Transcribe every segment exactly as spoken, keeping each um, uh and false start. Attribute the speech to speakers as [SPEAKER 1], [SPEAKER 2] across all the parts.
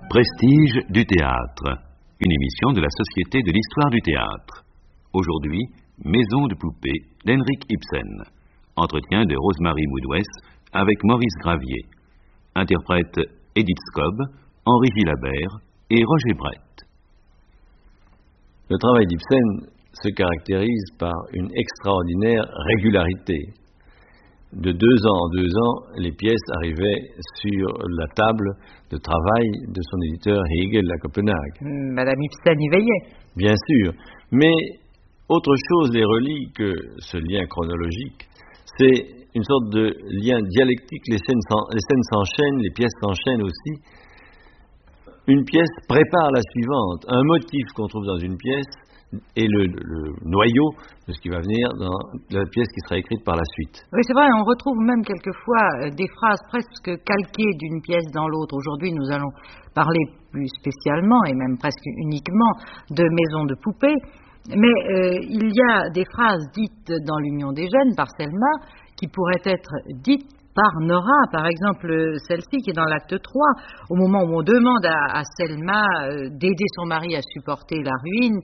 [SPEAKER 1] Prestige du théâtre, une émission de la Société de l'Histoire du Théâtre. Aujourd'hui, Maison de poupée d'Henrik Ibsen. Entretien de Rosemary Moudouès avec Maurice Gravier. Interprète Edith Scobb, Henri Gilabert et Roger Brett.
[SPEAKER 2] Le travail d'Ibsen se caractérise par une extraordinaire régularité. De deux ans en deux ans, les pièces arrivaient sur la table de travail de son éditeur Hegel à Copenhague.
[SPEAKER 3] Madame Ibsen y veillait.
[SPEAKER 2] Bien sûr, mais autre chose les relie que ce lien chronologique, c'est une sorte de lien dialectique. Les scènes, les scènes s'enchaînent, les pièces s'enchaînent aussi. Une pièce prépare la suivante. Un motif qu'on trouve dans une pièce est le, le noyau de ce qui va venir dans la pièce qui sera écrite par la suite.
[SPEAKER 3] Oui, c'est vrai, on retrouve même quelquefois des phrases presque calquées d'une pièce dans l'autre. Aujourd'hui, nous allons parler plus spécialement et même presque uniquement de Maison de poupée. Mais euh, il y a des phrases dites dans l'Union des jeunes par Selma qui pourraient être dites par Nora, par exemple celle-ci qui est dans l'acte trois, au moment où on demande à, à Selma euh, d'aider son mari à supporter la ruine,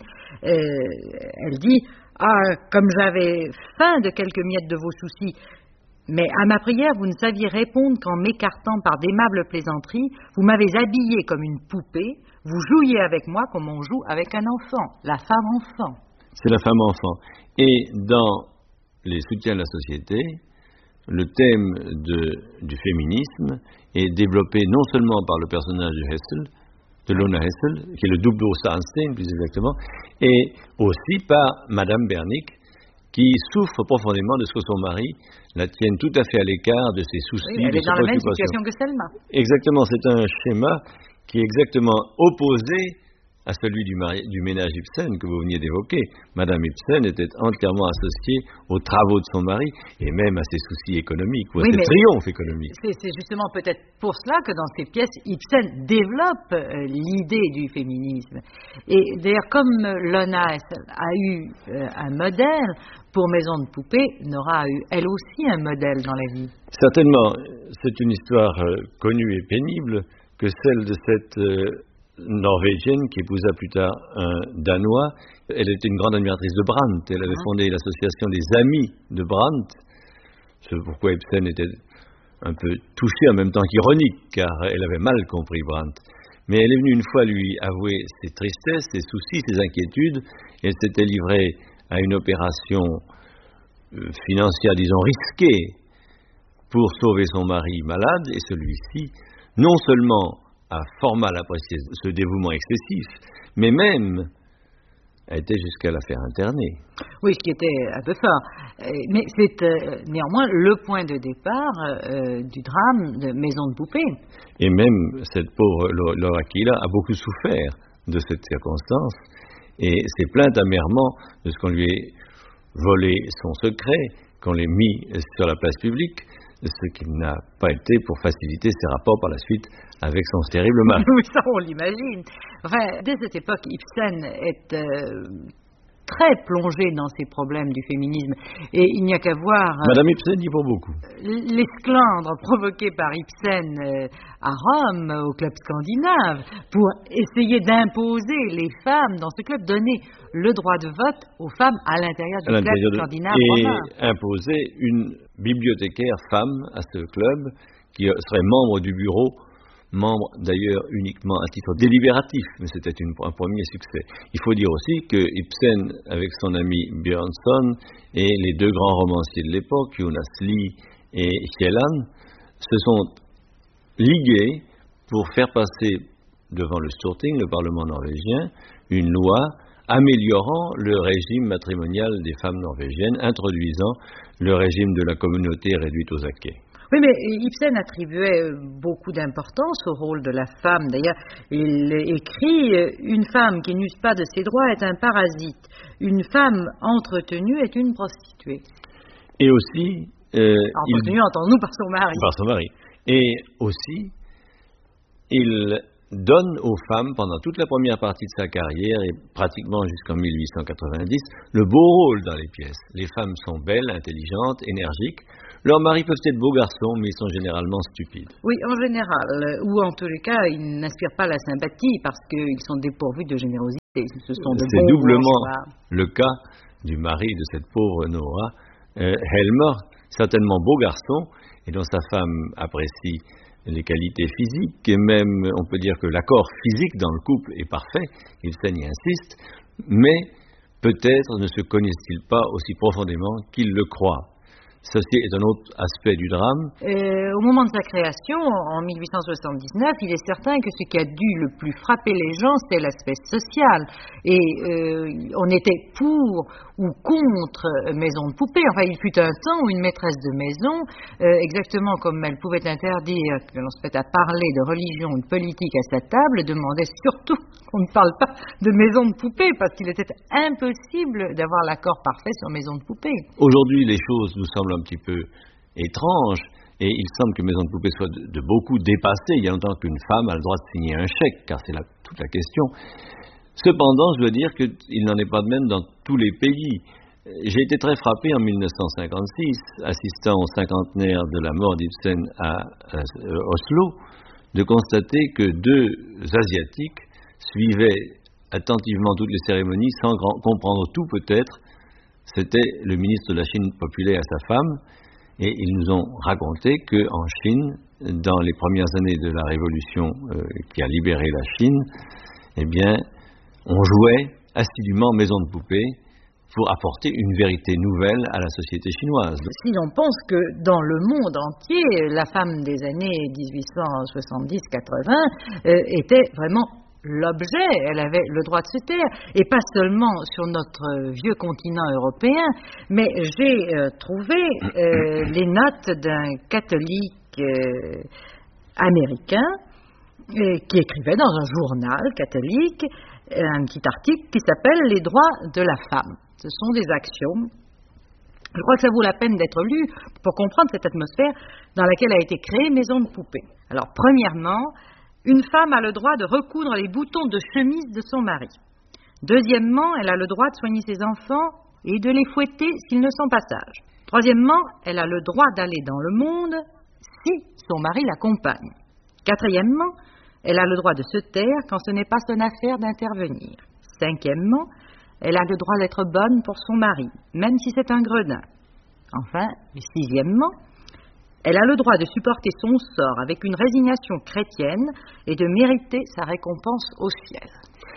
[SPEAKER 3] euh, elle dit « Ah, comme j'avais faim de quelques miettes de vos soucis, mais à ma prière vous ne saviez répondre qu'en m'écartant par d'aimables plaisanteries, vous m'avez habillée comme une poupée, vous jouiez avec moi comme on joue avec un enfant, la femme-enfant. »
[SPEAKER 2] C'est la femme-enfant. Et dans les soutiens de la société, le thème de, du féminisme est développé non seulement par le personnage de Hessel, de Lona Hessel, qui est le double d'Ornstein plus exactement, et aussi par Madame Bernick, qui souffre profondément de ce que son mari la tienne tout à fait à l'écart de ses soucis,
[SPEAKER 3] oui, elle
[SPEAKER 2] de
[SPEAKER 3] est
[SPEAKER 2] ses
[SPEAKER 3] dans la même
[SPEAKER 2] préoccupations.
[SPEAKER 3] situation que Selma.
[SPEAKER 2] Exactement, c'est un schéma qui est exactement opposé à celui du, mari, du ménage Ibsen que vous veniez d'évoquer. Madame Ibsen était entièrement associée aux travaux de son mari et même à ses soucis économiques ou à
[SPEAKER 3] oui,
[SPEAKER 2] ses triomphes économiques.
[SPEAKER 3] C'est, c'est justement peut-être pour cela que dans ses pièces, Ibsen développe euh, l'idée du féminisme. Et d'ailleurs, comme Lona a eu euh, un modèle pour Maison de poupée, Nora a eu elle aussi un modèle dans la vie.
[SPEAKER 2] Certainement, c'est une histoire euh, connue et pénible que celle de cette euh, norvégienne qui épousa plus tard un Danois. Elle était une grande admiratrice de Brandt. Elle avait fondé l'association des Amis de Brandt. C'est pourquoi Ibsen était un peu touché en même temps qu'ironique, car elle avait mal compris Brandt. Mais elle est venue une fois lui avouer ses tristesses, ses soucis, ses inquiétudes. Elle s'était livrée à une opération financière, disons, risquée pour sauver son mari malade, et celui-ci, non seulement a fort mal apprécié ce dévouement excessif, mais même a été jusqu'à la faire interner.
[SPEAKER 3] Oui, ce qui était un peu fort. Mais c'est euh, néanmoins le point de départ euh, du drame de Maison de poupée.
[SPEAKER 2] Et même cette pauvre Laura Keela a beaucoup souffert de cette circonstance et s'est plainte amèrement de ce qu'on lui ait volé son secret, qu'on l'ait mis sur la place publique, ce qui n'a pas été pour faciliter ses rapports par la suite avec son terrible mari.
[SPEAKER 3] Oui, ça on l'imagine. Enfin, dès cette époque, Ibsen est euh, très plongé dans ces problèmes du féminisme. Et il n'y a qu'à voir... Euh,
[SPEAKER 2] Madame Ibsen dit pour beaucoup.
[SPEAKER 3] L'esclandre provoqué par Ibsen euh, à Rome, au club scandinave, pour essayer d'imposer les femmes dans ce club, donner le droit de vote aux femmes à l'intérieur du
[SPEAKER 2] à
[SPEAKER 3] club
[SPEAKER 2] l'intérieur de...
[SPEAKER 3] scandinave
[SPEAKER 2] et
[SPEAKER 3] romain.
[SPEAKER 2] Imposer une bibliothécaire femme à ce club qui serait membre du bureau, membre d'ailleurs uniquement à titre délibératif, mais c'était une, un premier succès. Il faut dire aussi que Ibsen, avec son ami Björnson et les deux grands romanciers de l'époque, Jonas Lie et Kielland, se sont ligués pour faire passer devant le Storting, le Parlement norvégien, une loi améliorant le régime matrimonial des femmes norvégiennes, introduisant le régime de la communauté réduite aux acquêts.
[SPEAKER 3] Oui, mais Ibsen attribuait beaucoup d'importance au rôle de la femme. D'ailleurs, il écrit « Une femme qui n'use pas de ses droits est un parasite. Une femme entretenue est une prostituée. »
[SPEAKER 2] Et aussi...
[SPEAKER 3] Euh, entretenue,
[SPEAKER 2] il...
[SPEAKER 3] entendons-nous, par son mari.
[SPEAKER 2] Par son mari. Et aussi, il donne aux femmes, pendant toute la première partie de sa carrière, et pratiquement jusqu'en mille huit cent quatre-vingt-dix, le beau rôle dans les pièces. Les femmes sont belles, intelligentes, énergiques. Leurs maris peuvent être beaux garçons, mais ils sont généralement stupides.
[SPEAKER 3] Oui, en général, ou en tous les cas, ils n'inspirent pas la sympathie parce qu'ils sont dépourvus de générosité. Ce sont de
[SPEAKER 2] C'est
[SPEAKER 3] bons
[SPEAKER 2] doublement
[SPEAKER 3] bourgeois.
[SPEAKER 2] le cas du mari de cette pauvre Nora, euh, Helmer, certainement beau garçon, et dont sa femme apprécie les qualités physiques, et même on peut dire que l'accord physique dans le couple est parfait, il saigne et insiste, mais peut-être ne se connaissent-ils pas aussi profondément qu'ils le croient. Ceci est un autre aspect du drame.
[SPEAKER 3] Euh, au moment de sa création, en mille huit cent soixante-dix-neuf, il est certain que ce qui a dû le plus frapper les gens, c'est l'aspect social. Et euh, on était pour ou contre Maison de Poupée. Enfin, il fut un temps où une maîtresse de maison, euh, exactement comme elle pouvait interdire que l'on se mette à parler de religion ou de politique à sa table, demandait surtout qu'on ne parle pas de Maison de Poupée, parce qu'il était impossible d'avoir l'accord parfait sur Maison de Poupée.
[SPEAKER 2] Aujourd'hui, les choses nous semblent un petit peu étranges, et il semble que Maison de Poupée soit de, de beaucoup dépassée. Il y a longtemps qu'une femme a le droit de signer un chèque, car c'est là toute la question. Cependant, je dois dire qu'il n'en est pas de même dans tous les pays. J'ai été très frappé en mille neuf cent cinquante-six, assistant au cinquantenaire de la mort d'Ibsen à, à Oslo, de constater que deux Asiatiques suivaient attentivement toutes les cérémonies sans grand, comprendre tout peut-être. C'était le ministre de la Chine populaire et sa femme, et ils nous ont raconté qu'en Chine, dans les premières années de la révolution euh, qui a libéré la Chine, eh bien, on jouait assidûment Maison de Poupée pour apporter une vérité nouvelle à la société chinoise.
[SPEAKER 3] Si l'on pense que dans le monde entier, la femme des années dix-huit cent soixante-dix quatre-vingts euh, était vraiment l'objet, elle avait le droit de se taire, et pas seulement sur notre vieux continent européen, mais j'ai euh, trouvé euh, les notes d'un catholique euh, américain euh, qui écrivait dans un journal catholique un petit article qui s'appelle « Les droits de la femme ». Ce sont des axiomes. Je crois que ça vaut la peine d'être lu pour comprendre cette atmosphère dans laquelle a été créée Maison de Poupée. Alors, premièrement, une femme a le droit de recoudre les boutons de chemise de son mari. Deuxièmement, elle a le droit de soigner ses enfants et de les fouetter s'ils ne sont pas sages. Troisièmement, elle a le droit d'aller dans le monde si son mari l'accompagne. Quatrièmement, elle a le droit de se taire quand ce n'est pas son affaire d'intervenir. Cinquièmement, elle a le droit d'être bonne pour son mari, même si c'est un gredin. Enfin, sixièmement, elle a le droit de supporter son sort avec une résignation chrétienne et de mériter sa récompense au ciel.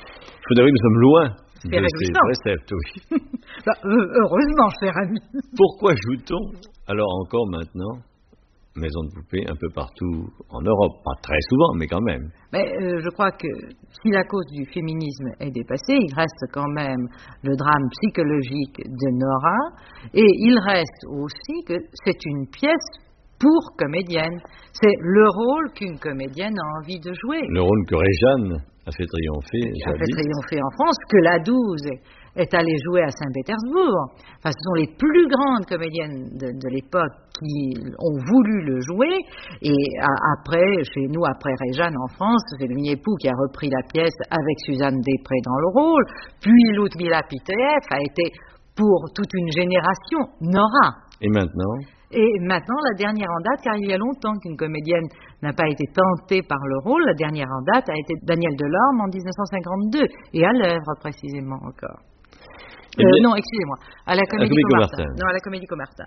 [SPEAKER 2] Il faudrait que nous sommes loin
[SPEAKER 3] C'est
[SPEAKER 2] de ces préceptes, oui.
[SPEAKER 3] bah, heureusement, cher ami.
[SPEAKER 2] Pourquoi joue-t-on alors encore maintenant Maison de Poupée un peu partout en Europe? Pas très souvent, mais quand même.
[SPEAKER 3] Mais euh, je crois que si la cause du féminisme est dépassée, il reste quand même le drame psychologique de Nora, et il reste aussi que c'est une pièce pour comédienne. C'est le rôle qu'une comédienne a envie de jouer.
[SPEAKER 2] Le rôle que Réjeanne a fait triompher.
[SPEAKER 3] Il a fait triompher en France, que la douze est allée jouer à Saint-Pétersbourg. Enfin, ce sont les plus grandes comédiennes de, de l'époque qui ont voulu le jouer. Et à, après, chez nous, après Réjeanne en France, c'est le époux qui a repris la pièce avec Suzanne Després dans le rôle. Puis Ludmila Piteev a été pour toute une génération Nora.
[SPEAKER 2] Et maintenant?
[SPEAKER 3] Et maintenant, la dernière en date, car il y a longtemps qu'une comédienne n'a pas été tentée par le rôle, la dernière en date a été Danielle Delorme en dix-neuf cent cinquante-deux, et à l'œuvre précisément encore. Euh, bien, non, excusez-moi, à la Comédie Comartin. Non, à la Comédie Comartin.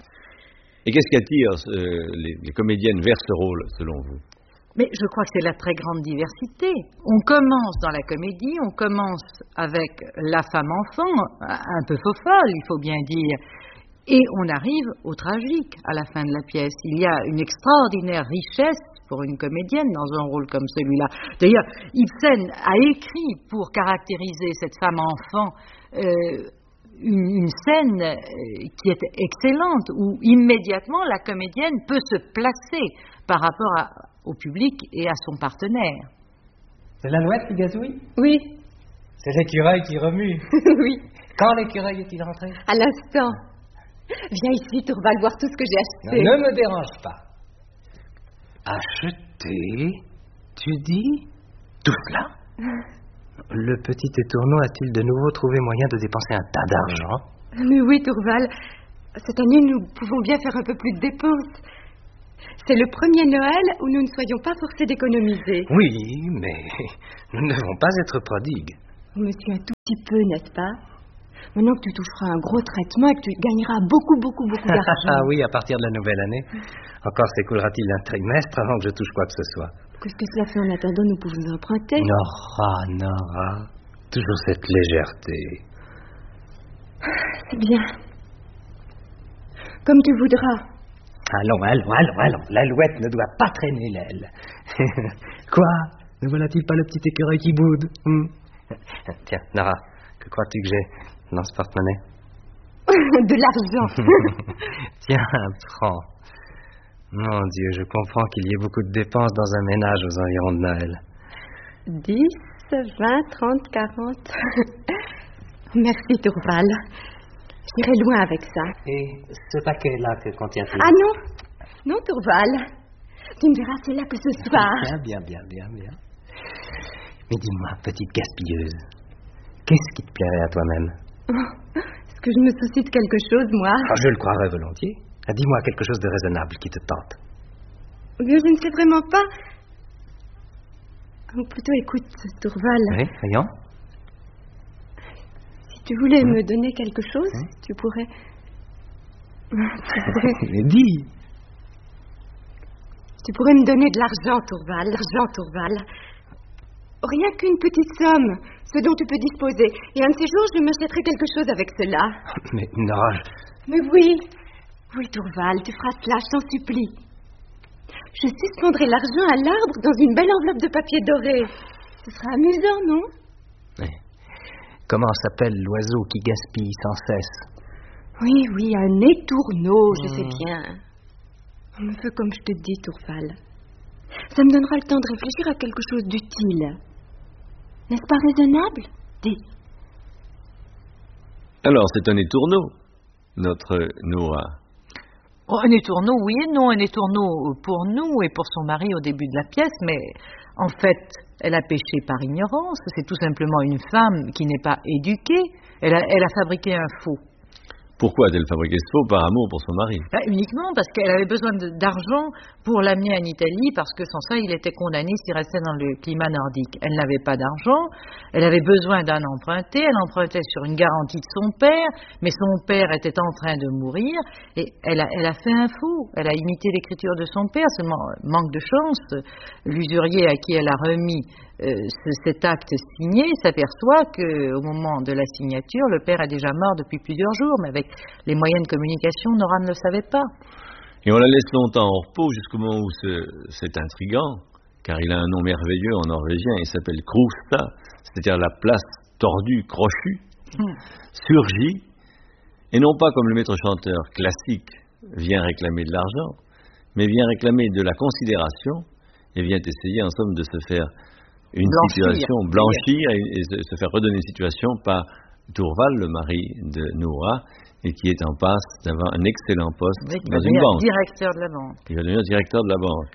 [SPEAKER 2] Et qu'est-ce qui attire euh, les, les comédiennes vers ce rôle, selon vous?
[SPEAKER 3] Mais je crois que c'est la très grande diversité. On commence dans la comédie, on commence avec la femme-enfant, un peu faux-folle, il faut bien dire. Et on arrive au tragique à la fin de la pièce. Il y a une extraordinaire richesse pour une comédienne dans un rôle comme celui-là. D'ailleurs, Ibsen a écrit pour caractériser cette femme-enfant euh, une, une scène euh, qui est excellente, où immédiatement la comédienne peut se placer par rapport à, au public et à son partenaire.
[SPEAKER 4] C'est l'alouette qui gazouille?
[SPEAKER 3] Oui.
[SPEAKER 4] C'est l'écureuil qui remue?
[SPEAKER 3] Oui.
[SPEAKER 4] Quand l'écureuil est-il rentré?
[SPEAKER 5] À l'instant. Viens ici, Tourval, voir tout ce que j'ai acheté.
[SPEAKER 4] Non, ne me dérange pas.
[SPEAKER 6] Acheter? Tu dis? Tout cela? Le petit étourneau a-t-il de nouveau trouvé moyen de dépenser un tas d'argent?
[SPEAKER 5] Mais oui, Tourval. Cette année, nous pouvons bien faire un peu plus de dépenses. C'est le premier Noël où nous ne soyons pas forcés d'économiser.
[SPEAKER 6] Oui, mais nous ne devons pas être prodigues.
[SPEAKER 5] Monsieur, un tout petit peu, n'est-ce pas? Maintenant que tu toucheras un gros traitement et que tu gagneras beaucoup, beaucoup, beaucoup d'argent.
[SPEAKER 6] Ah oui, à partir de la nouvelle année. Encore s'écoulera-t-il un trimestre avant que je touche quoi que ce soit.
[SPEAKER 5] Qu'est-ce que cela fait en attendant? Nous pouvons emprunter.
[SPEAKER 6] Nora, Nora, toujours cette légèreté.
[SPEAKER 5] C'est bien. Comme tu voudras.
[SPEAKER 6] Allons, allons, allons, allons. L'alouette ne doit pas traîner l'aile. Quoi? Ne voilà-t-il pas le petit écureuil qui boude? hmm? Tiens, Nora, que crois-tu que j'ai dans ce porte-monnaie?
[SPEAKER 5] De l'argent.
[SPEAKER 6] Tiens, prends. Mon Dieu, je comprends qu'il y ait beaucoup de dépenses dans un ménage aux environs de Noël.
[SPEAKER 5] dix, vingt, trente, quarante. Merci, Tourval. J'irai loin avec ça.
[SPEAKER 6] Et ce paquet-là, que contient-il?
[SPEAKER 5] Ah non, non, Tourval. Tu me verras cela que ce soir.
[SPEAKER 6] Bien, bien, bien, bien, bien. Mais dis-moi, petite gaspilleuse, qu'est-ce qui te plairait à toi-même?
[SPEAKER 5] Oh, est-ce que je me soucie de quelque chose, moi?
[SPEAKER 6] Ah, je le croirais volontiers. Ah, dis-moi quelque chose de raisonnable qui te tente.
[SPEAKER 5] Mais je ne sais vraiment pas. Ou plutôt, écoute, Tourval.
[SPEAKER 6] Oui, voyons.
[SPEAKER 5] Si tu voulais
[SPEAKER 6] Hum.
[SPEAKER 5] me donner quelque chose,
[SPEAKER 6] Hum.
[SPEAKER 5] tu pourrais... Tu pourrais...
[SPEAKER 6] Mais dis.
[SPEAKER 5] Tu pourrais me donner de l'argent, Tourval, l'argent, Tourval. Rien qu'une petite somme, ce dont tu peux disposer. Et un de ces jours, je m'achèterai quelque chose avec cela.
[SPEAKER 6] Mais Nora, je...
[SPEAKER 5] Mais oui, oui, Tourval, tu feras cela, je t'en supplie. Je suspendrai l'argent à l'arbre dans une belle enveloppe de papier doré. Ce sera amusant, non?
[SPEAKER 6] Mais comment s'appelle l'oiseau qui gaspille sans cesse?
[SPEAKER 5] Oui, oui, un étourneau, je
[SPEAKER 6] Mmh.
[SPEAKER 5] sais bien. Me fais comme je te dis, Tourval. Ça me donnera le temps de réfléchir à quelque chose d'utile. N'est-ce pas raisonnable? Dis.
[SPEAKER 2] Alors, c'est un étourneau, notre Nora.
[SPEAKER 3] Oh, un étourneau, oui et non. Un étourneau pour nous et pour son mari au début de la pièce, mais en fait, elle a péché par ignorance. C'est tout simplement une femme qui n'est pas éduquée. Elle a, elle a fabriqué un faux.
[SPEAKER 2] Pourquoi a-t-elle fabriqué ce faux? Par amour pour son mari.
[SPEAKER 3] Bah, uniquement parce qu'elle avait besoin de- d'argent pour l'amener en Italie, parce que sans ça, il était condamné s'il restait dans le climat nordique. Elle n'avait pas d'argent, elle avait besoin d'en emprunter, elle empruntait sur une garantie de son père, mais son père était en train de mourir, et elle a, elle a fait un faux. Elle a imité l'écriture de son père, seulement, manque de chance, l'usurier à qui elle a remis euh, ce- cet acte signé s'aperçoit qu'au moment de la signature, le père est déjà mort depuis plusieurs jours, mais avec les moyens de communication, Nora ne le savait pas.
[SPEAKER 2] Et on la laisse longtemps en repos jusqu'au moment où ce, cet intrigant, car il a un nom merveilleux en norvégien, il s'appelle Krusta, c'est-à-dire la place tordue, crochue,
[SPEAKER 3] Hmm.
[SPEAKER 2] surgit, et non pas comme le maître chanteur classique vient réclamer de l'argent, mais vient réclamer de la considération et vient essayer en somme de se faire une
[SPEAKER 3] Blanchir.
[SPEAKER 2] situation, blanchir et, et se, se faire redonner une situation par Tourval, le mari de Nora, et qui est en passe d'avoir un excellent poste
[SPEAKER 3] Oui, qui
[SPEAKER 2] dans
[SPEAKER 3] va
[SPEAKER 2] une
[SPEAKER 3] devenir
[SPEAKER 2] banque.
[SPEAKER 3] directeur de la banque.
[SPEAKER 2] Il va devenir directeur de la banque.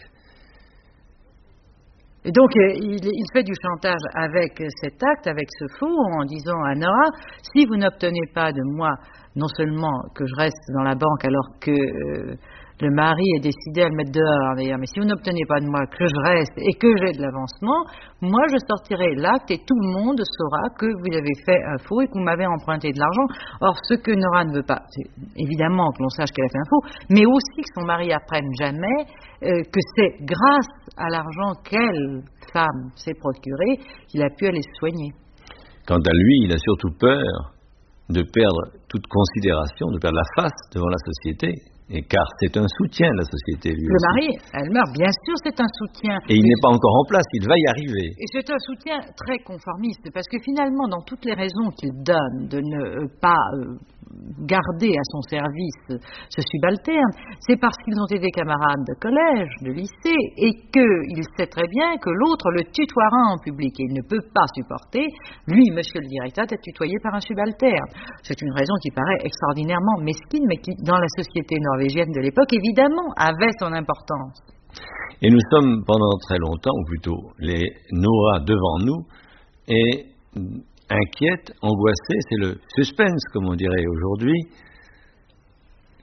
[SPEAKER 3] Et donc, euh, il, il fait du chantage avec euh, cet acte, avec ce faux, en disant à Nora, si vous n'obtenez pas de moi, non seulement que je reste dans la banque alors que euh, le mari est décidé à le mettre dehors, d'ailleurs, mais si vous n'obtenez pas de moi que je reste et que j'ai de l'avancement, moi je sortirai l'acte et tout le monde saura que vous avez fait un faux et que vous m'avez emprunté de l'argent. Or, ce que Nora ne veut pas, c'est évidemment que l'on sache qu'elle a fait un faux, mais aussi que son mari apprenne jamais euh, que c'est grâce à l'argent qu'elle, femme, s'est procuré qu'il a pu aller se soigner.
[SPEAKER 2] Quant à lui, il a surtout peur de perdre toute considération, de perdre la face devant la société, et car c'est un soutien de la société, lui
[SPEAKER 3] Le
[SPEAKER 2] aussi.
[SPEAKER 3] mari, elle meurt, bien sûr, c'est un soutien.
[SPEAKER 2] Et il n'est pas encore en place, il va y arriver.
[SPEAKER 3] Et c'est un soutien très conformiste, parce que finalement, dans toutes les raisons qu'il donne de ne pas euh, garder à son service ce subalterne, c'est parce qu'ils ont été camarades de collège, de lycée, et qu'il sait très bien que l'autre le tutoiera en public. Et il ne peut pas supporter, lui, monsieur le directeur, d'être tutoyé par un subalterne. C'est une raison qui paraît extraordinairement mesquine, mais qui, dans la société norvégienne de l'époque, évidemment, avait son importance.
[SPEAKER 2] Et nous sommes pendant très longtemps, ou plutôt les Nora devant nous, et inquiètes, angoissées, c'est le suspense, comme on dirait aujourd'hui.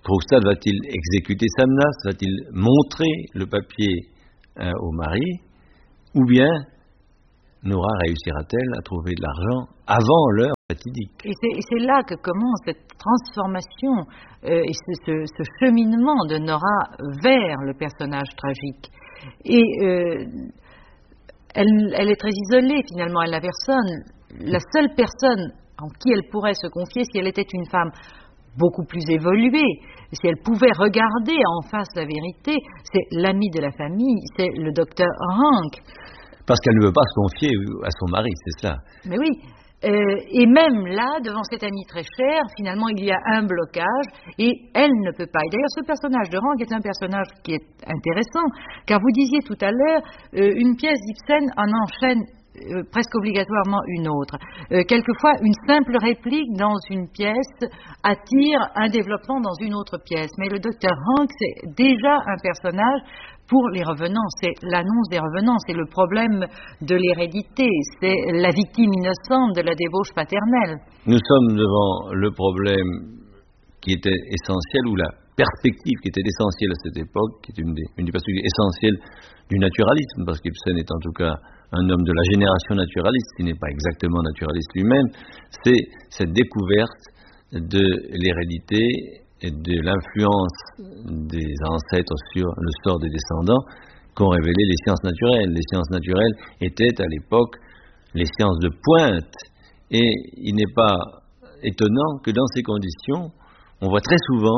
[SPEAKER 2] Krogstad va-t-il exécuter sa menace? Va-t-il montrer le papier euh, au mari? Ou bien Nora réussira-t-elle à trouver de l'argent avant l'heure fatidique?
[SPEAKER 3] Et c'est, et c'est là que commence cette transformation euh, et ce, ce, ce cheminement de Nora vers le personnage tragique. Et euh, elle, elle est très isolée finalement, elle n'a personne. La seule personne en qui elle pourrait se confier, si elle était une femme beaucoup plus évoluée, si elle pouvait regarder en face la vérité, c'est l'ami de la famille, c'est le docteur Rank.
[SPEAKER 2] Parce qu'elle ne veut pas se confier à son mari, c'est ça.
[SPEAKER 3] Mais oui, euh, et même là, devant cet ami très cher, finalement il y a un blocage et elle ne peut pas. Et d'ailleurs ce personnage de Rank est un personnage qui est intéressant, car vous disiez tout à l'heure, euh, une pièce d'Ibsen en enchaîne Euh, presque obligatoirement une autre. Euh, quelquefois, une simple réplique dans une pièce attire un développement dans une autre pièce. Mais le docteur Rank, c'est déjà un personnage pour les revenants. C'est l'annonce des revenants, c'est le problème de l'hérédité, c'est la victime innocente de la débauche paternelle.
[SPEAKER 2] Nous sommes devant le problème qui était essentiel, ou la perspective qui était essentielle à cette époque, qui est une des, une des perspectives essentielles du naturalisme, parce qu'Ibsen est en tout cas un homme de la génération naturaliste, qui n'est pas exactement naturaliste lui-même, c'est cette découverte de l'hérédité et de l'influence des ancêtres sur le sort des descendants qu'ont révélé les sciences naturelles. Les sciences naturelles étaient à l'époque les sciences de pointe, et il n'est pas étonnant que dans ces conditions, on voit très souvent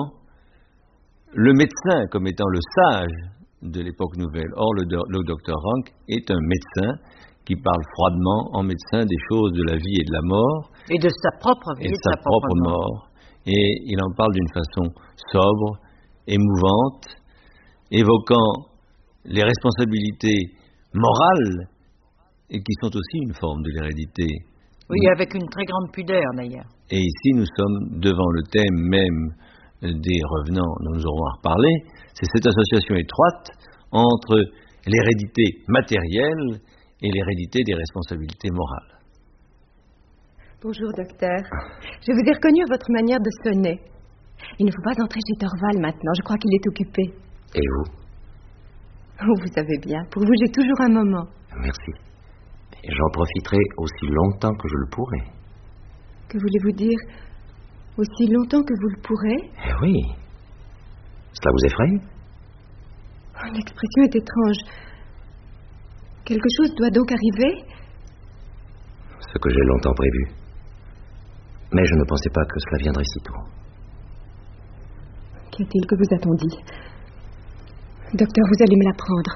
[SPEAKER 2] le médecin comme étant le sage de l'époque nouvelle. Or, le, do, le docteur Rank est un médecin qui parle froidement en médecin des choses de la vie et de la mort.
[SPEAKER 3] Et de sa propre vie
[SPEAKER 2] et de
[SPEAKER 3] sa,
[SPEAKER 2] sa propre mort. mort. Et il en parle d'une façon sobre, émouvante, évoquant les responsabilités morales, et qui sont aussi une forme de l'hérédité.
[SPEAKER 3] Oui, avec une très grande pudeur d'ailleurs.
[SPEAKER 2] Et ici, nous sommes devant le thème même des revenants dont nous aurons à reparler, c'est cette association étroite entre l'hérédité matérielle et l'hérédité des responsabilités morales.
[SPEAKER 5] Bonjour, docteur. Je vous ai reconnu à votre manière de sonner. Il ne faut pas entrer chez Torvald maintenant, je crois qu'il est occupé.
[SPEAKER 6] Et vous?
[SPEAKER 5] Oh, vous savez bien, pour vous j'ai toujours un moment.
[SPEAKER 6] Merci. Et j'en profiterai aussi longtemps que je le pourrai.
[SPEAKER 5] Que voulez-vous dire? Aussi longtemps que vous le pourrez?
[SPEAKER 6] Eh oui. Cela vous effraie?
[SPEAKER 5] Oh, l'expression est étrange. Quelque chose doit donc arriver?
[SPEAKER 6] Ce que j'ai longtemps prévu. Mais je ne pensais pas que cela viendrait si tôt.
[SPEAKER 5] Qu'y a-t-il que vous a-t-on dit? Docteur, vous allez me l'apprendre.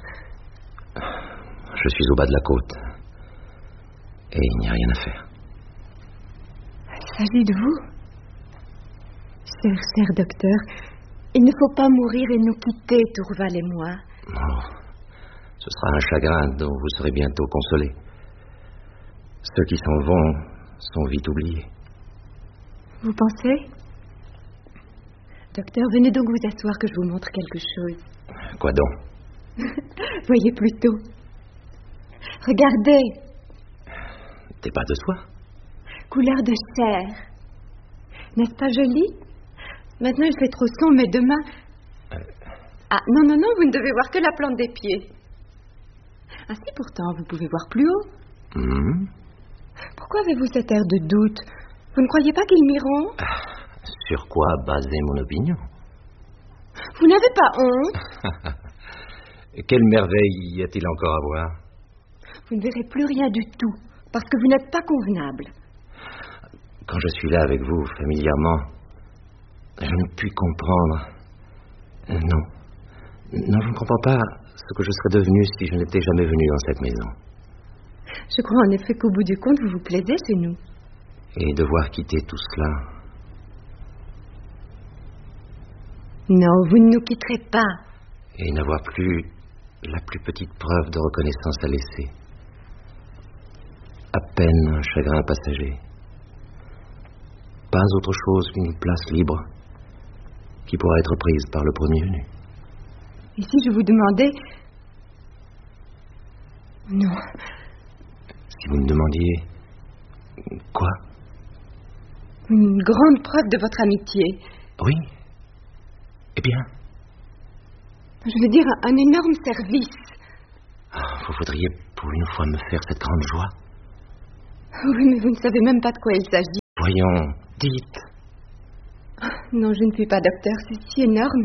[SPEAKER 6] Je suis au bas de la côte. Et il n'y a rien à faire.
[SPEAKER 5] Il s'agit de vous? Cher, cher docteur, il ne faut pas mourir et nous quitter, Torvald et moi.
[SPEAKER 6] Oh, ce sera un chagrin dont vous serez bientôt consolés. Ceux qui s'en vont sont vite oubliés.
[SPEAKER 5] Vous pensez? Docteur, venez donc vous asseoir que je vous montre quelque chose.
[SPEAKER 6] Quoi donc?
[SPEAKER 5] Voyez plutôt. Regardez.
[SPEAKER 6] Des pas de soie?
[SPEAKER 5] Couleur de chair. N'est-ce pas joli? Maintenant, il fait trop sombre, mais demain... Euh... Ah, non, non, non, vous ne devez voir que la plante des pieds. Ah si, pourtant, vous pouvez voir plus haut.
[SPEAKER 6] Mmh.
[SPEAKER 5] Pourquoi avez-vous cet air de doute? Vous ne croyez pas qu'ils m'iront?
[SPEAKER 6] Ah, sur quoi baser mon opinion?
[SPEAKER 5] Vous n'avez pas honte?
[SPEAKER 6] Quelle merveille y a-t-il encore à voir?
[SPEAKER 5] Vous ne verrez plus rien du tout, parce que vous n'êtes pas convenable.
[SPEAKER 6] Quand je suis là avec vous, familièrement, je ne puis comprendre. Euh, non. Non, je ne comprends pas ce que je serais devenu si je n'étais jamais venu dans cette maison.
[SPEAKER 5] Je crois en effet qu'au bout du compte, vous vous plaisez chez nous.
[SPEAKER 6] Et devoir quitter tout cela...
[SPEAKER 5] Non, vous ne nous quitterez pas.
[SPEAKER 6] Et n'avoir plus la plus petite preuve de reconnaissance à laisser. À peine un chagrin passager. Pas autre chose qu'une place libre qui pourra être prise par le premier venu.
[SPEAKER 5] Et si je vous demandais... Non.
[SPEAKER 6] Si vous me demandiez... Quoi?
[SPEAKER 5] Une grande preuve de votre amitié.
[SPEAKER 6] Oui. Eh bien?
[SPEAKER 5] Je veux dire, un, un énorme service.
[SPEAKER 6] Oh, vous voudriez pour une fois me faire cette grande joie?
[SPEAKER 5] Oui, mais vous ne savez même pas de quoi il s'agit.
[SPEAKER 6] Voyons, dites.
[SPEAKER 5] Non, je ne suis pas docteur, c'est si énorme.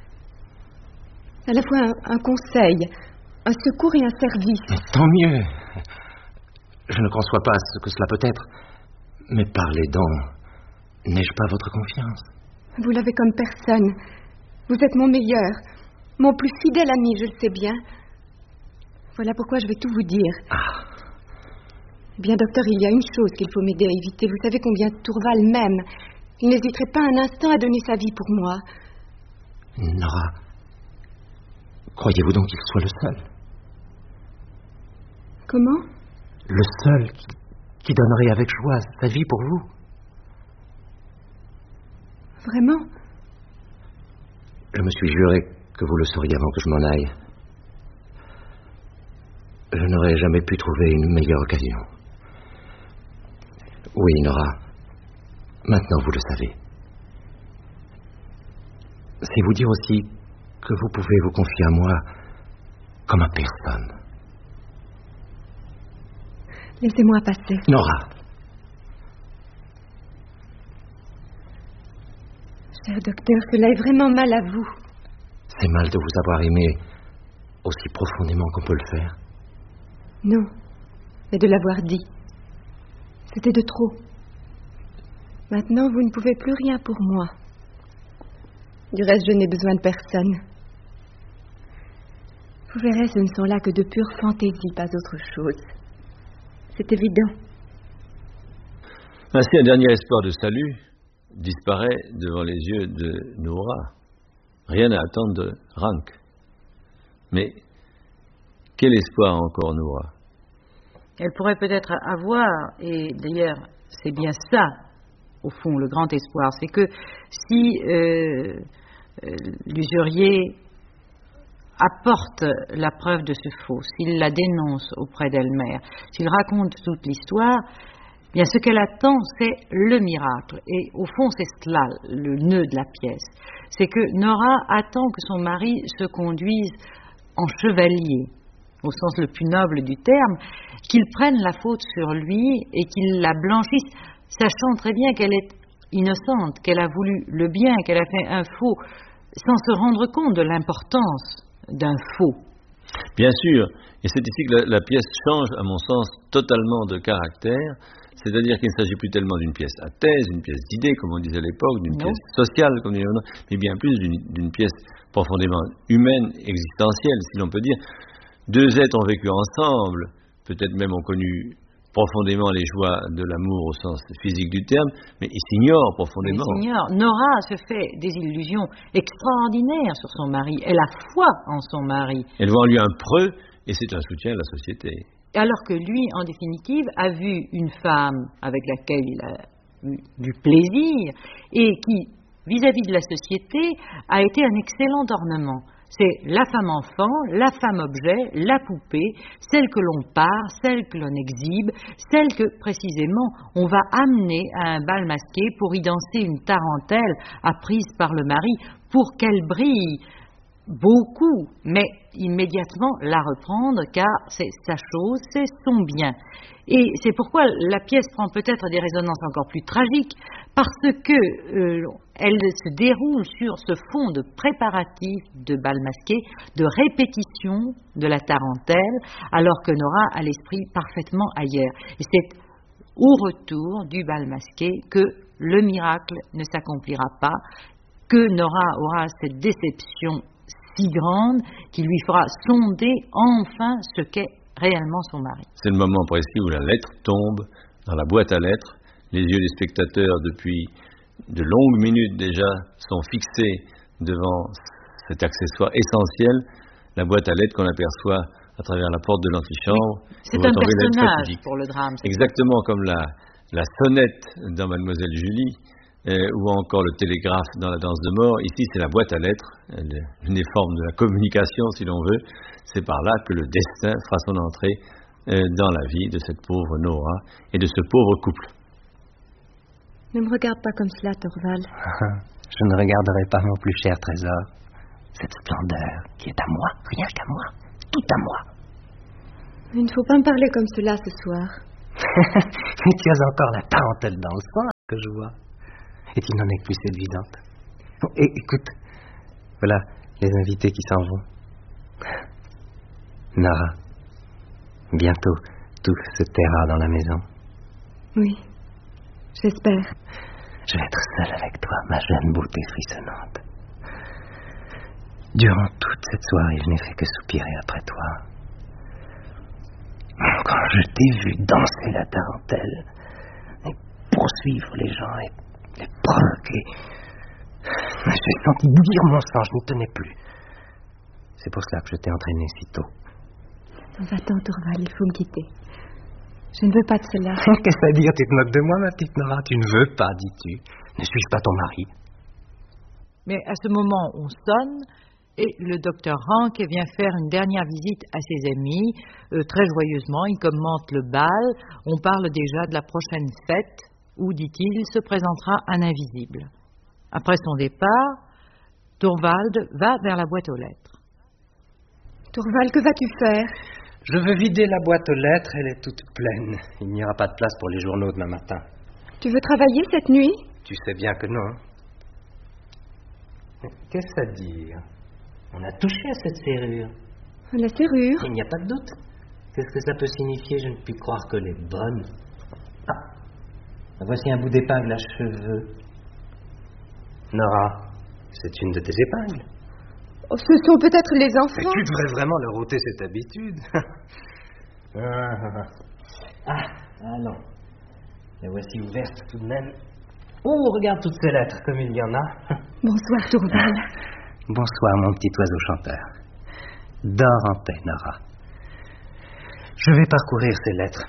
[SPEAKER 5] À la fois un, un conseil, un secours et un service.
[SPEAKER 6] Mais tant mieux. Je ne conçois pas ce que cela peut être. Mais parlez donc. N'ai-je pas votre confiance?
[SPEAKER 5] Vous l'avez comme personne. Vous êtes mon meilleur, mon plus fidèle ami, je le sais bien. Voilà pourquoi je vais tout vous dire.
[SPEAKER 6] Ah.
[SPEAKER 5] Eh bien, docteur, il y a une chose qu'il faut m'aider à éviter. Vous savez combien Tourval m'aime. Il n'hésiterait pas un instant à donner sa vie pour moi.
[SPEAKER 6] Nora, croyez-vous donc qu'il soit le seul?
[SPEAKER 5] Comment?
[SPEAKER 6] Le seul qui, qui donnerait avec joie sa vie pour vous.
[SPEAKER 5] Vraiment?
[SPEAKER 6] Je me suis juré que vous le sauriez avant que je m'en aille. Je n'aurais jamais pu trouver une meilleure occasion. Oui, Nora. Maintenant, vous le savez. C'est vous dire aussi que vous pouvez vous confier à moi comme à personne.
[SPEAKER 5] Laissez-moi passer.
[SPEAKER 6] Nora.
[SPEAKER 5] Cher docteur, cela est vraiment mal à vous.
[SPEAKER 6] C'est mal de vous avoir aimé aussi profondément qu'on peut le faire.
[SPEAKER 5] Non, mais de l'avoir dit. C'était de trop. Maintenant, vous ne pouvez plus rien pour moi. Du reste, je n'ai besoin de personne. Vous verrez, ce ne sont là que de pures fantaisies, pas autre chose. C'est évident.
[SPEAKER 2] Ainsi, un dernier espoir de salut disparaît devant les yeux de Nora. Rien à attendre de Rank. Mais quel espoir encore, Nora?
[SPEAKER 3] Elle pourrait peut-être avoir, et d'ailleurs c'est bien ça, au fond, le grand espoir, c'est que si euh, euh, l'usurier apporte la preuve de ce faux, s'il la dénonce auprès d'Elmer, s'il raconte toute l'histoire, bien ce qu'elle attend, c'est le miracle. Et au fond, c'est cela, le nœud de la pièce. C'est que Nora attend que son mari se conduise en chevalier, au sens le plus noble du terme, qu'il prenne la faute sur lui et qu'il la blanchisse, sachant très bien qu'elle est innocente, qu'elle a voulu le bien, qu'elle a fait un faux, sans se rendre compte de l'importance d'un faux.
[SPEAKER 2] Bien sûr, et c'est ici que la, la pièce change, à mon sens, totalement de caractère, c'est-à-dire qu'il ne s'agit plus tellement d'une pièce à thèse, d'une pièce d'idées, comme on disait à l'époque, d'une
[SPEAKER 3] non.
[SPEAKER 2] pièce sociale, comme on disait maintenant, mais bien plus d'une, d'une pièce profondément humaine, existentielle, si l'on peut dire. Deux êtres ont vécu ensemble, peut-être même ont connu profondément les joies de l'amour au sens physique du terme, mais ils s'ignorent profondément.
[SPEAKER 3] Ils s'ignorent. Nora se fait des illusions extraordinaires sur son mari. Elle a foi en son mari.
[SPEAKER 2] Elle voit en lui un preux, et c'est un soutien de la société.
[SPEAKER 3] Alors que lui, en définitive, a vu une femme avec laquelle il a eu du plaisir et qui, vis-à-vis de la société, a été un excellent ornement. C'est la femme enfant, la femme objet, la poupée, celle que l'on part, celle que l'on exhibe, celle que, précisément, on va amener à un bal masqué pour y danser une tarentelle apprise par le mari pour qu'elle brille beaucoup, mais immédiatement la reprendre, car c'est sa chose, c'est son bien. Et c'est pourquoi la pièce prend peut-être des résonances encore plus tragiques, parce que euh, elle se déroule sur ce fond de préparatifs de bal masqué, de répétition de la tarentelle, alors que Nora a l'esprit parfaitement ailleurs. Et c'est au retour du bal masqué que le miracle ne s'accomplira pas, que Nora aura cette déception si grande qui lui fera sonder enfin ce qu'est réellement son mari.
[SPEAKER 2] C'est le moment précis où la lettre tombe dans la boîte à lettres. Les yeux des spectateurs, depuis de longues minutes déjà, sont fixés devant cet accessoire essentiel, la boîte à lettres qu'on aperçoit à travers la porte de l'antichambre.
[SPEAKER 3] C'est un personnage pour le drame.
[SPEAKER 2] Exactement comme la, la sonnette dans Mademoiselle Julie, Euh, ou encore le télégraphe dans La Danse de Mort. Ici, c'est la boîte à lettres, une des formes de la communication, si l'on veut. C'est par là que le destin fera son entrée euh, dans la vie de cette pauvre Nora et de ce pauvre couple.
[SPEAKER 5] Ne me regarde pas comme cela, Torvald.
[SPEAKER 6] Je ne regarderai pas mon plus cher trésor. Cette splendeur qui est à moi, rien qu'à moi, tout à moi.
[SPEAKER 5] Il ne faut pas me parler comme cela ce soir.
[SPEAKER 6] Mais tu as encore la tarentelle dans le sang que je vois. Et tu n'en es plus séduisante. Oh, et, écoute, voilà les invités qui s'en vont. Nora, bientôt tout se taira dans la maison.
[SPEAKER 5] Oui, j'espère.
[SPEAKER 6] Je vais être seule avec toi, ma jeune beauté frissonnante. Durant toute cette soirée, je n'ai fait que soupirer après toi. Quand je t'ai vu danser la tarentelle, et poursuivre les gens et les provoquer, j'ai senti bouillir mon sang, je n'y tenais plus. C'est pour cela que je t'ai entraîné si tôt.
[SPEAKER 5] Va-t'en, Torvald, il faut me quitter. Je ne veux pas de cela.
[SPEAKER 6] Qu'est-ce à dire? Tu te moques de moi, ma petite Nora? Tu ne veux pas, dis-tu. Ne suis-je pas ton mari?
[SPEAKER 3] Mais à ce moment, on sonne et le docteur Rank vient faire une dernière visite à ses amis. Euh, très joyeusement, il commente le bal. On parle déjà de la prochaine fête où, dit-il, se présentera un invisible. Après son départ, Torvald va vers la boîte aux lettres.
[SPEAKER 5] Torvald, que vas-tu faire?
[SPEAKER 6] Je veux vider la boîte aux lettres, elle est toute pleine. Il n'y aura pas de place pour les journaux demain matin.
[SPEAKER 5] Tu veux travailler cette nuit?
[SPEAKER 6] Tu sais bien que non. Mais qu'est-ce à dire? On a touché à cette serrure.
[SPEAKER 5] La serrure?
[SPEAKER 6] Il n'y a pas de doute. Qu'est-ce que ça peut signifier? Je ne puis croire que les bonnes. Ah, voici un bout d'épingle à cheveux. Nora, c'est une de tes épingles.
[SPEAKER 5] Oh, ce sont peut-être les enfants.
[SPEAKER 6] Mais tu devrais vraiment leur ôter cette habitude. ah, ah non. Les voici ouvertes tout de même. Oh, regarde toutes ces lettres, comme il y en a.
[SPEAKER 5] Bonsoir, Torvald.
[SPEAKER 6] Bonsoir, mon petit oiseau chanteur. Dors en paix, Nora. Je vais parcourir ces lettres.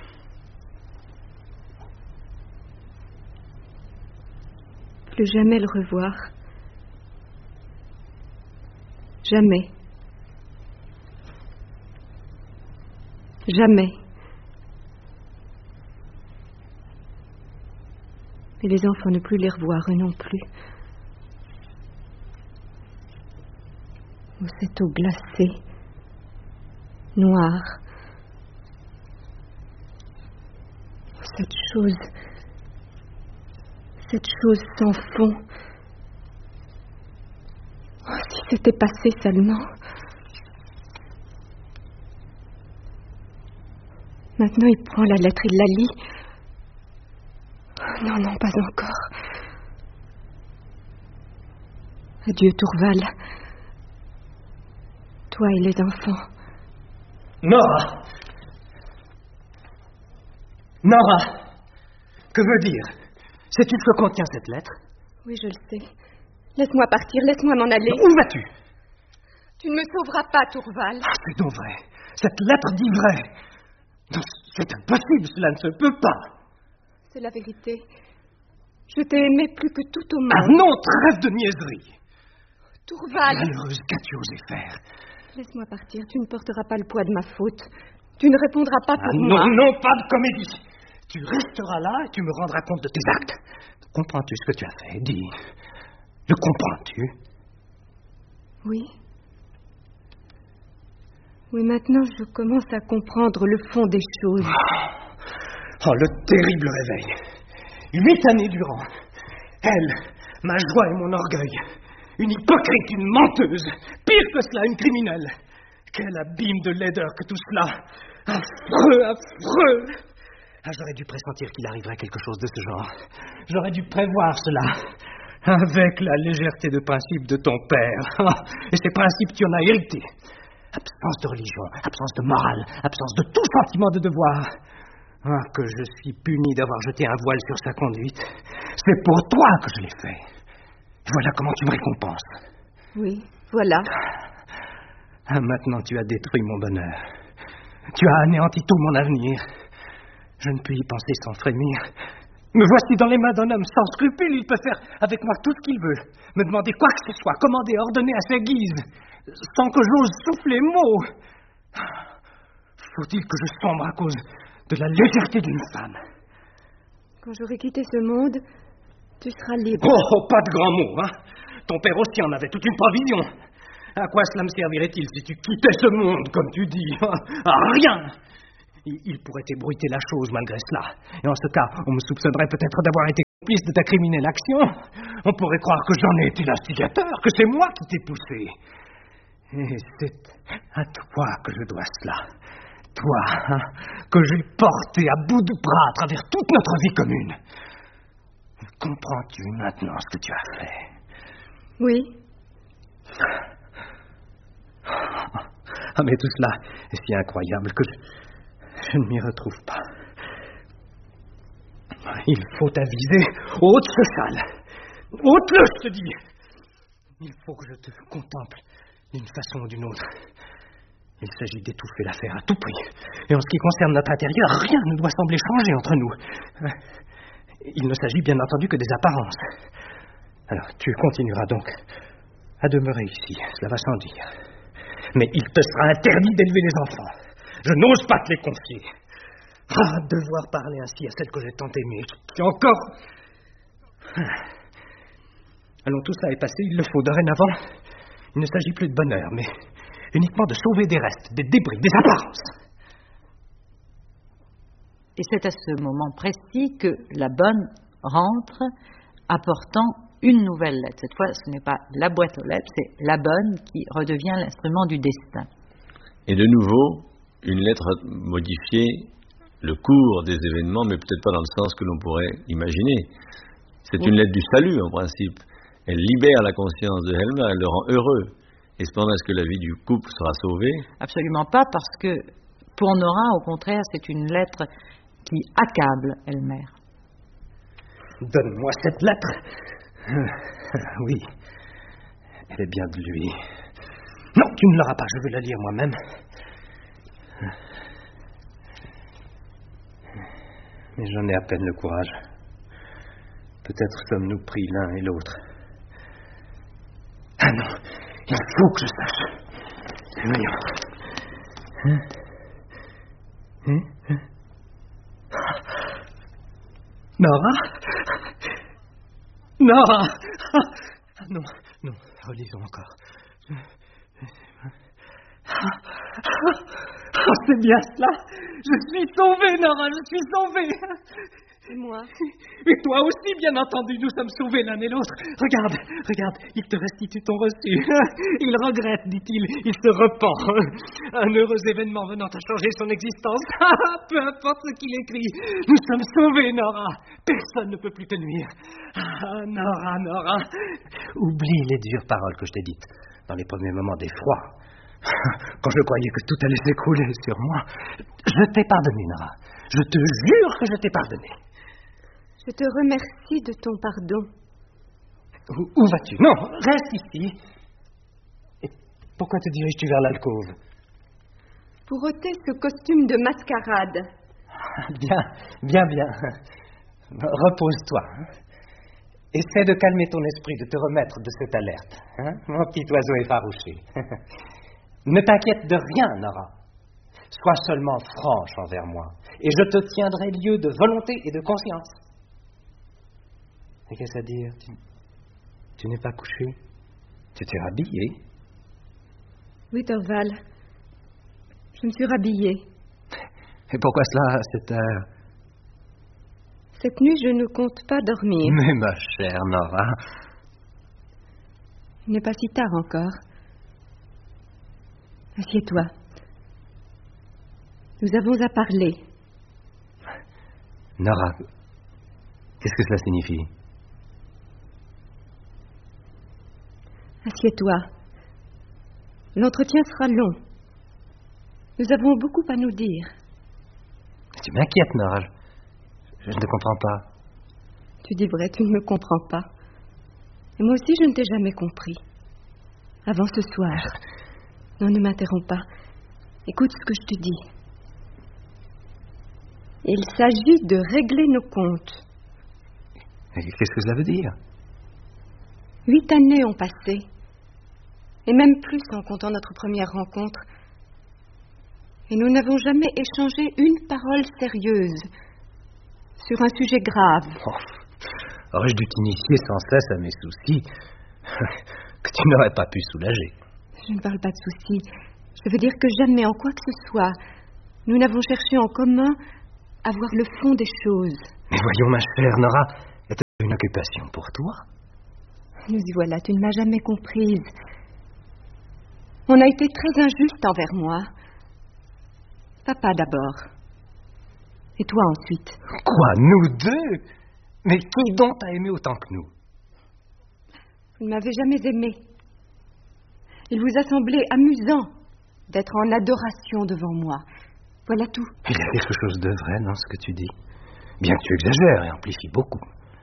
[SPEAKER 5] Plus jamais le revoir. Jamais. Jamais. Et les enfants ne plus les revoir, eux non plus. Oh, cette eau glacée, noire. Oh, cette chose, cette chose sans fond. Oh, si c'était passé seulement. Maintenant, il prend la lettre, il la lit. Oh, non, non, pas encore. Adieu, Torvald. Toi et les enfants.
[SPEAKER 6] Nora! Nora! Que veut dire? Sais-tu ce que contient cette lettre?
[SPEAKER 5] Oui, je le sais. Laisse-moi partir, laisse-moi m'en aller.
[SPEAKER 6] Où vas-tu?
[SPEAKER 5] Tu ne me sauveras pas, Torvald.
[SPEAKER 6] Ah, c'est donc vrai. Cette lettre dit vrai. Non, c'est impossible, cela ne se peut pas.
[SPEAKER 5] C'est la vérité. Je t'ai aimé plus que tout au monde.
[SPEAKER 6] Ah non, trêve de niaiserie.
[SPEAKER 5] Torvald.
[SPEAKER 6] Malheureuse, qu'as-tu osé faire?
[SPEAKER 5] Laisse-moi partir, tu ne porteras pas le poids de ma faute. Tu ne répondras pas pour
[SPEAKER 6] ah,
[SPEAKER 5] moi.
[SPEAKER 6] Non, non, pas de comédie. Tu resteras là et tu me rendras compte de tes actes. Comprends-tu ce que tu as fait? Dis. Le comprends-tu?
[SPEAKER 5] Oui. Oui, maintenant je commence à comprendre le fond des choses.
[SPEAKER 6] Oh, le terrible réveil. Huit années durant. Elle, ma joie et mon orgueil. Une hypocrite, une menteuse. Pire que cela, une criminelle. Quel abîme de laideur que tout cela. Affreux, affreux. Ah, j'aurais dû pressentir qu'il arriverait quelque chose de ce genre. J'aurais dû prévoir cela. Avec la légèreté de principe de ton père. Et ces principes, tu en as hérité. Absence de religion, absence de morale, absence de tout sentiment de devoir. Ah, que je suis puni d'avoir jeté un voile sur sa conduite. C'est pour toi que je l'ai fait. Voilà comment tu me récompenses.
[SPEAKER 5] Oui, voilà.
[SPEAKER 6] Ah, maintenant, tu as détruit mon bonheur. Tu as anéanti tout mon avenir. Je ne puis y penser sans frémir. Me voici dans les mains d'un homme sans scrupules. Il peut faire avec moi tout ce qu'il veut. Me demander quoi que ce soit, commander, ordonner à sa guise, sans que j'ose souffler mot. Faut-il que je sombre à cause de la légèreté d'une femme?
[SPEAKER 5] Quand j'aurai quitté ce monde, tu seras libre.
[SPEAKER 6] Oh, oh, pas de grands mots, hein. Ton père aussi en avait toute une provision. À quoi cela me servirait-il si tu quittais ce monde, comme tu dis? À rien. Il, il pourrait ébruiter la chose malgré cela. Et en ce cas, on me soupçonnerait peut-être d'avoir été complice de ta criminelle action. On pourrait croire que j'en ai été l'instigateur, que c'est moi qui t'ai poussé. Et c'est à toi que je dois cela. Toi, hein, que j'ai porté à bout de bras à travers toute notre vie commune. Comprends-tu maintenant ce que tu as fait?
[SPEAKER 5] Oui.
[SPEAKER 6] Ah, mais tout cela est si incroyable que je, je ne m'y retrouve pas. Il faut aviser. Ôte ce châle. Ôte-le, je te dis. Il faut que je te contemple d'une façon ou d'une autre. Il s'agit d'étouffer l'affaire à tout prix. Et en ce qui concerne notre intérieur, rien ne doit sembler changer entre nous. Il ne s'agit bien entendu que des apparences. Alors, tu continueras donc à demeurer ici, cela va sans dire. Mais il te sera interdit d'élever les enfants. Je n'ose pas te les confier. Ah, devoir parler ainsi à celle que j'ai tant aimée, qui encore... Allons, tout ça est passé, il le faut dorénavant. Il ne s'agit plus de bonheur, mais uniquement de sauver des restes, des débris, des apparences.
[SPEAKER 3] Et c'est à ce moment précis que la bonne rentre, apportant une nouvelle lettre. Cette fois, ce n'est pas la boîte aux lettres, c'est la bonne qui redevient l'instrument du destin.
[SPEAKER 2] Et de nouveau, une lettre a modifié le cours des événements, mais peut-être pas dans le sens que l'on pourrait imaginer. C'est oui. Une lettre du salut, en principe. Elle libère la conscience de Helmer, elle le rend heureux. Et cependant, est-ce que la vie du couple sera sauvée?
[SPEAKER 3] Absolument pas, parce que pour Nora, au contraire, c'est une lettre qui accable Helmer.
[SPEAKER 6] Donne-moi cette lettre. Oui, elle est bien de lui. Non, tu ne l'auras pas, je veux la lire moi-même. Mais j'en ai à peine le courage. Peut-être sommes-nous pris l'un et l'autre. Ah non, il faut que je sache. Voyons. Hein? Hein? Hein? Nora? Nora! Ah, non, non, relisons encore. Oh, c'est bien cela. Je suis sauvée, Nora, je suis sauvée.
[SPEAKER 5] Et moi?
[SPEAKER 6] Et toi aussi, bien entendu, nous sommes sauvés l'un et l'autre. Regarde, regarde, il te restitue ton reçu. Il regrette, dit-il, il se repent. Un heureux événement venant à changer son existence. Peu importe ce qu'il écrit, nous sommes sauvés, Nora. Personne ne peut plus te nuire. Ah, Nora, Nora, oublie les dures paroles que je t'ai dites dans les premiers moments d'effroi. Quand je croyais que tout allait s'écrouler sur moi, je t'ai pardonné, Nora. Je te jure que je t'ai pardonné.
[SPEAKER 5] Je te remercie de ton pardon.
[SPEAKER 6] Où, où vas-tu? Non, reste ici. Et pourquoi te diriges-tu vers l'alcôve?
[SPEAKER 5] Pour ôter ce costume de mascarade.
[SPEAKER 6] Bien, bien, bien. Repose-toi. Essaie de calmer ton esprit, de te remettre de cette alerte. Hein, mon petit oiseau effarouché. Ne t'inquiète de rien, Nora. Sois seulement franche envers moi, et je te tiendrai lieu de volonté et de conscience. Et qu'est-ce à dire? Tu, tu n'es pas couché? Tu t'es rhabillé?
[SPEAKER 5] Oui, Dorval. Je me suis rhabillée.
[SPEAKER 6] Et pourquoi cela à cette heure?
[SPEAKER 5] Cette nuit, je ne compte pas dormir.
[SPEAKER 6] Mais ma chère Nora...
[SPEAKER 5] Il n'est pas si tard encore. Assieds-toi. Nous avons à parler.
[SPEAKER 6] Nora, qu'est-ce que cela signifie?
[SPEAKER 5] Assieds-toi. L'entretien sera long. Nous avons beaucoup à nous dire.
[SPEAKER 6] Tu m'inquiètes, Nora. Je, je ne comprends pas.
[SPEAKER 5] Tu dis vrai, tu ne me comprends pas. Et moi aussi, je ne t'ai jamais compris. Avant ce soir. Non, ne m'interromps pas. Écoute ce que je te dis. Il s'agit de régler nos comptes.
[SPEAKER 6] Qu'est-ce que cela veut dire?
[SPEAKER 5] Huit années ont passé. Et même plus en comptant notre première rencontre. Et nous n'avons jamais échangé une parole sérieuse sur un sujet grave.
[SPEAKER 6] Oh, aurais-je dû t'initier sans cesse à mes soucis que tu n'aurais pas pu soulager.
[SPEAKER 5] Je ne parle pas de soucis. Je veux dire que jamais, en quoi que ce soit, nous n'avons cherché en commun à voir le fond des choses.
[SPEAKER 6] Mais voyons, ma chère Nora, est-ce une occupation pour toi?
[SPEAKER 5] Nous y voilà, tu ne m'as jamais comprise. On a été très injuste envers moi. Papa d'abord. Et toi ensuite.
[SPEAKER 6] Quoi, nous deux? Mais qui donc t'a aimé autant que nous?
[SPEAKER 5] Vous ne m'avez jamais aimé. Il vous a semblé amusant d'être en adoration devant moi. Voilà tout.
[SPEAKER 6] Il y a quelque chose de vrai dans ce que tu dis. Bien que tu exagères et amplifies beaucoup.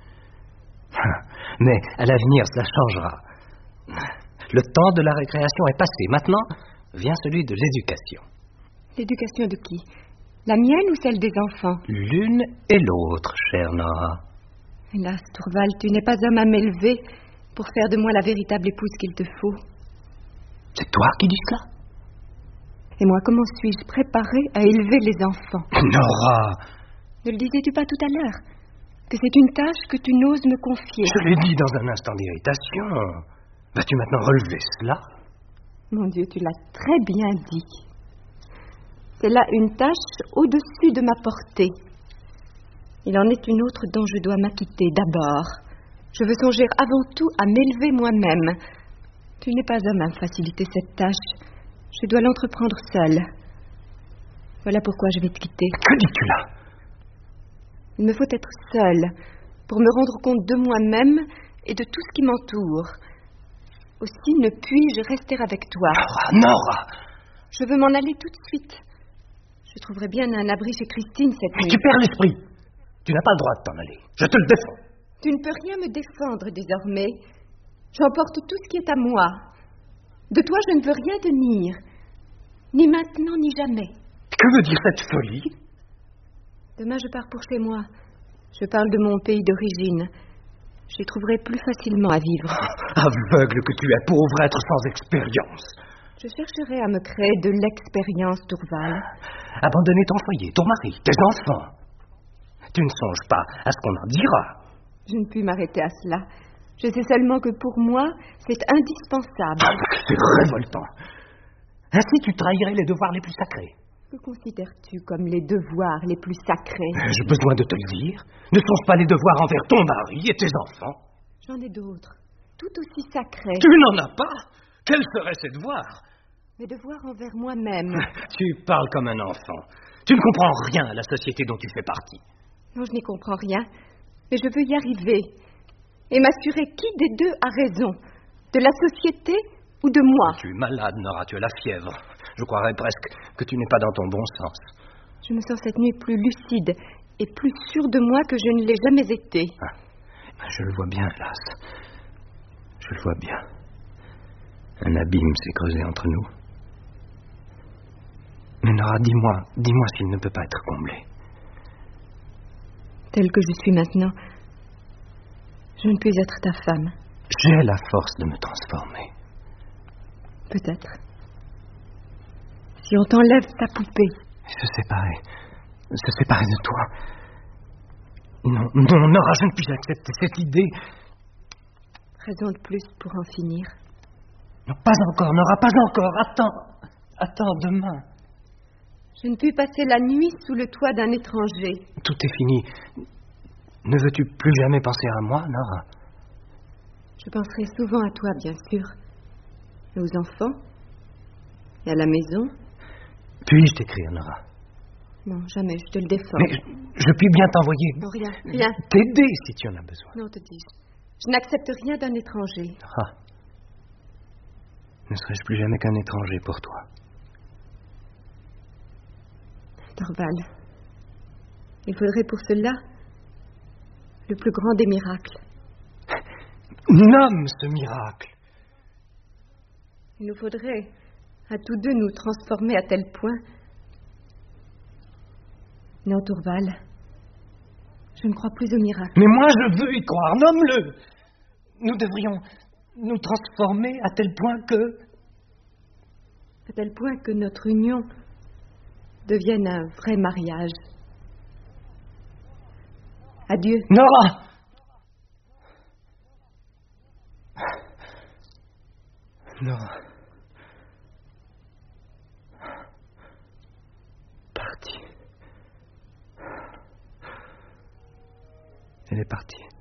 [SPEAKER 6] Mais à l'avenir, cela changera. Le temps de la récréation est passé. Maintenant, vient celui de l'éducation.
[SPEAKER 5] L'éducation de qui? La mienne ou celle des enfants?
[SPEAKER 6] L'une et l'autre, chère Nora.
[SPEAKER 5] Hélas, Tourval, tu n'es pas homme à m'élever pour faire de moi la véritable épouse qu'il te faut.
[SPEAKER 6] C'est toi qui dis cela?
[SPEAKER 5] Et moi, comment suis-je préparée à élever les enfants?
[SPEAKER 6] Nora!
[SPEAKER 5] Ne le disais-tu pas tout à l'heure? Que c'est une tâche que tu n'oses me confier.
[SPEAKER 6] Je l'ai dit dans un instant d'irritation. Vas-tu maintenant relever cela?
[SPEAKER 5] Mon Dieu, tu l'as très bien dit. C'est là une tâche au-dessus de ma portée. Il en est une autre dont je dois m'acquitter d'abord. Je veux songer avant tout à m'élever moi-même. Tu n'es pas homme à me faciliter cette tâche. Je dois l'entreprendre seule. Voilà pourquoi je vais te quitter.
[SPEAKER 6] Que dis-tu là?
[SPEAKER 5] Il me faut être seule pour me rendre compte de moi-même et de tout ce qui m'entoure. Aussi ne puis-je rester avec toi.
[SPEAKER 6] Nora, Nora!
[SPEAKER 5] Je veux m'en aller tout de suite. Je trouverai bien un abri chez Christine cette
[SPEAKER 6] Mais
[SPEAKER 5] nuit.
[SPEAKER 6] tu perds l'esprit. Tu n'as pas le droit de t'en aller. Je te le défends.
[SPEAKER 5] Tu ne peux rien me défendre désormais. J'emporte tout ce qui est à moi. De toi, je ne veux rien tenir. Ni maintenant, ni jamais.
[SPEAKER 6] Que veut dire cette folie?
[SPEAKER 5] Demain, je pars pour chez moi. Je parle de mon pays d'origine. J'y trouverai plus facilement à vivre.
[SPEAKER 6] Aveugle que tu es, pauvre être sans expérience.
[SPEAKER 5] Je chercherai à me créer de l'expérience, Tourval.
[SPEAKER 6] Abandonner ton foyer, ton mari, tes enfants. Tu ne songes pas à ce qu'on en dira.
[SPEAKER 5] Je ne puis m'arrêter à cela. Je sais seulement que pour moi, c'est indispensable.
[SPEAKER 6] Ah, c'est révoltant. Ainsi, tu trahirais les devoirs les plus sacrés.
[SPEAKER 5] Que considères-tu comme les devoirs les plus sacrés?
[SPEAKER 6] J'ai besoin de te le dire. Ne songe pas les devoirs envers ton mari et tes enfants.
[SPEAKER 5] J'en ai d'autres, tout aussi sacrés.
[SPEAKER 6] Tu n'en as pas? Quels seraient ces devoirs?
[SPEAKER 5] Mes devoirs envers moi-même.
[SPEAKER 6] Tu parles comme un enfant. Tu ne comprends rien à la société dont tu fais partie.
[SPEAKER 5] Non, je n'y comprends rien. Mais je veux y arriver. Et m'assurer qui des deux a raison. De la société ou de moi.
[SPEAKER 6] Tu es malade, Nora, tu as la fièvre. Je croirais presque que tu n'es pas dans ton bon sens.
[SPEAKER 5] Je me sens cette nuit plus lucide et plus sûre de moi que je ne l'ai jamais été.
[SPEAKER 6] Ah, je le vois bien, hélas. Je le vois bien. Un abîme s'est creusé entre nous. Mais Nora, dis-moi, dis-moi s'il ne peut pas être comblé.
[SPEAKER 5] Telle que je suis maintenant, je ne puis être ta femme.
[SPEAKER 6] J'ai la force de me transformer.
[SPEAKER 5] Peut-être. Si on t'enlève ta poupée.
[SPEAKER 6] Se séparer. Se séparer de toi. Non, non, Nora, je ne puis accepter cette idée.
[SPEAKER 5] Raison de plus pour en finir.
[SPEAKER 6] Non, pas encore, Nora, pas encore. Attends. Attends, demain.
[SPEAKER 5] Je ne puis passer la nuit sous le toit d'un étranger.
[SPEAKER 6] Tout est fini. Ne veux-tu plus jamais penser à moi, Nora?
[SPEAKER 5] Je penserai souvent à toi, bien sûr. Et aux enfants. Et à la maison.
[SPEAKER 6] Puis-je t'écrire, Nora?
[SPEAKER 5] Non, jamais, je te le défends.
[SPEAKER 6] Mais je, je puis bien t'envoyer...
[SPEAKER 5] Non, rien, rien.
[SPEAKER 6] T'aider si tu en as besoin.
[SPEAKER 5] Non, te dis-je. Je n'accepte rien d'un étranger.
[SPEAKER 6] Ah. Ne serais-je plus jamais qu'un étranger pour toi?
[SPEAKER 5] Dorval, il faudrait pour cela le plus grand des miracles.
[SPEAKER 6] Nomme ce miracle.
[SPEAKER 5] Il nous faudrait à tous deux nous transformer à tel point. Non, Tourval, je ne crois plus au miracle.
[SPEAKER 6] Mais moi, je veux y croire. Nomme-le. Nous devrions nous transformer à tel point que...
[SPEAKER 5] À tel point que notre union devienne un vrai mariage. Adieu.
[SPEAKER 6] Nora! Nora. Partie. Elle est partie.